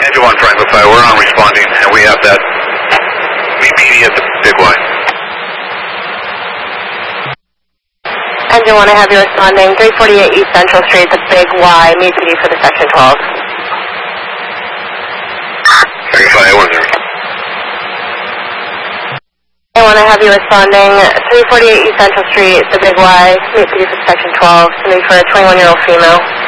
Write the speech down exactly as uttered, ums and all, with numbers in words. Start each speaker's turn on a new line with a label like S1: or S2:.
S1: Engine one Franklin five, we're on responding, and we have that immediate Big Y.
S2: Engine one, I have you responding, three forty-eight East Central Street, the Big Y, M E P D for the section twelve.
S1: Franklin five, one zero.
S2: I want to have you responding, three forty-eight East Central Street, the Big Y, M E P D for section twelve, somebody for a twenty-one-year-old female.